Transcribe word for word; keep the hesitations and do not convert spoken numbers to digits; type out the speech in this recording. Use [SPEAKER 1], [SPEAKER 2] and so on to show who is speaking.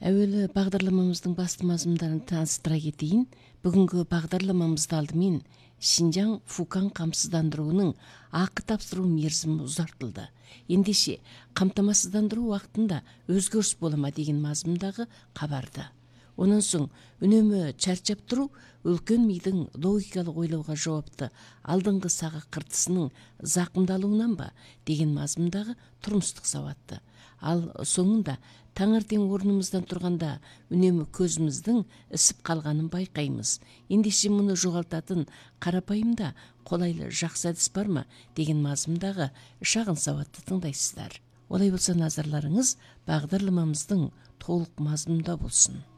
[SPEAKER 1] Әуелі бағдарламамыздың басты мазмұндарын таныстыра кетейін. Бүгінгі бағдарламамызды алдымен Шинжаң Фукан қамсыздандыруының ақы тапсыру мерзімі ұзартылды. Ендеше қамтамасыздандыру уақытында өзгеріс бола ма деген мазмұндағы хабарды. Онан соң үнемі чарчап тұру үлкен мидың логикалық ойлауға жауапты алдыңғы сағы қыртысының зақымдалуынан ба деген мазмұндағы тұрмыстық сауатты. Ал соңында таңертең орнымыздан тұрғанда үнемі көзіміздің ісіп қалғанын байқаймыз. Ендеше мұны жоғалтатын қарапайым да қолайлы жақсы әдіс бар ма деген мазмұндағы шағын сауатты тыңдайсыздар. Олай болса назарларыңыз бағдарламамыздың толық мазмұнында болсын.